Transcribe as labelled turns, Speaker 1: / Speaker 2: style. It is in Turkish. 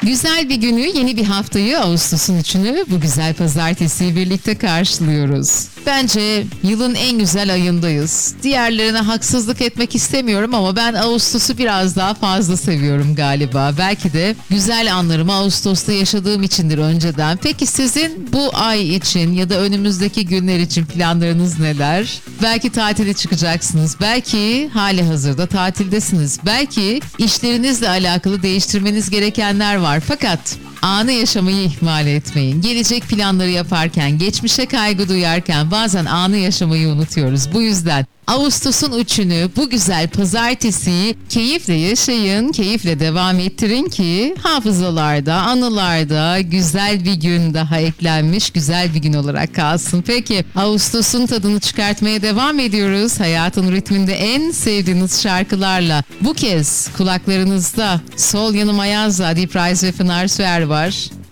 Speaker 1: Güzel bir günü, yeni bir haftayı, Ağustos'un 3'ünü bu güzel pazartesiyi birlikte karşılıyoruz. Bence yılın en güzel ayındayız. Diğerlerine haksızlık etmek istemiyorum ama ben Ağustos'u biraz daha fazla seviyorum galiba. Belki de güzel anlarımı Ağustos'ta yaşadığım içindir önceden. Peki sizin bu ay için ya da önümüzdeki günler için planlarınız neler? Belki tatile çıkacaksınız. Belki hali hazırda tatildesiniz. Belki işlerinizle alakalı değiştirmeniz gerekenler var. Fakat anı yaşamayı ihmal etmeyin. Gelecek planları yaparken, geçmişe kaygı duyarken bazen anı yaşamayı unutuyoruz. Bu yüzden Ağustos'un 3'ünü, bu güzel pazartesiyi keyifle yaşayın, keyifle devam ettirin ki hafızalarda, anılarda güzel bir gün daha eklenmiş, güzel bir gün olarak kalsın. Peki Ağustos'un tadını çıkartmaya devam ediyoruz. Hayatın ritminde en sevdiğiniz şarkılarla. Bu kez kulaklarınızda Sol Yanım Ayaz'la Deep Rise ve Pınar Süer var.